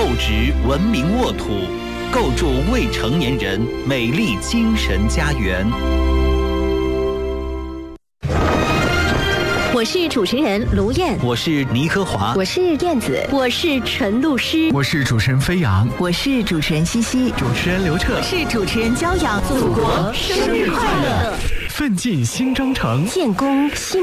植文明沃土，构筑未成年人美丽精神家园。 我是主持人卢燕， 我是倪科华， 我是燕子，我是陈露诗， 我是主持人飞扬， 我是主持人西西， 主持人刘彻， 我是主持人骄阳。 祖国生日快乐！ 奋进新征程， 建功新